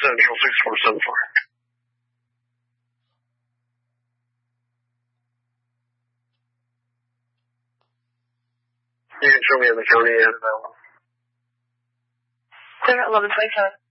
Central 6474. You can show me in the county and Clear at 1127.